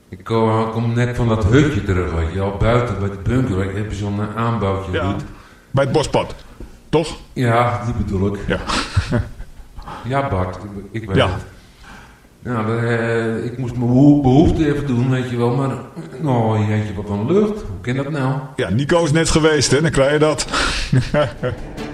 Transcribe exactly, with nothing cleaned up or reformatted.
Ik kom, kom net van dat hutje terug, weet je wel. Buiten bij de bunker. Ik heb zo'n uh, aanbouwtje. Ja, bij het bospad. Toch? Ja, die bedoel ik. Ja. Ja, Bart. Ik, ik weet ja. het. Nou, uh, ik moest mijn beho- behoefte even doen, weet je wel. Maar, nou, jeetje, wat een lucht. Hoe kan dat nou? Ja, Nico is net geweest, hè. Dan krijg je dat.